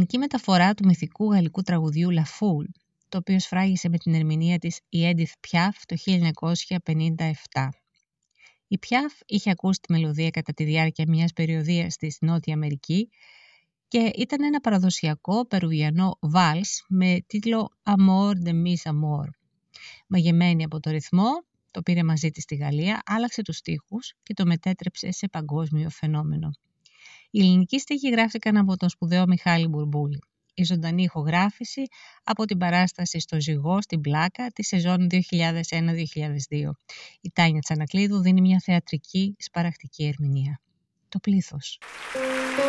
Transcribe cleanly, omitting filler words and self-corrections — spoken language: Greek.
ελληνική μεταφορά του μυθικού γαλλικού τραγουδιού La Foule, το οποίο σφράγισε με την ερμηνεία της η Edith Piaf το 1957. Η Piaf είχε ακούσει τη μελωδία κατά τη διάρκεια μιας περιοδείας στη Νότια Αμερική και ήταν ένα παραδοσιακό περουβιανό βάλς με τίτλο Amour de mis amours. Μαγεμένη από το ρυθμό, το πήρε μαζί της στη Γαλλία, άλλαξε τους στίχους και το μετέτρεψε σε παγκόσμιο φαινόμενο. Οι ελληνικοί στίχοι γράφτηκαν από τον σπουδαίο Μιχάλη Μπουρμπούλη. Η ζωντανή ηχογράφηση από την παράσταση στο Ζυγό στην Πλάκα τη σεζόν 2001-2002. Η Τάνια Τσανακλείδου δίνει μια θεατρική σπαρακτική ερμηνεία. Το πλήθος.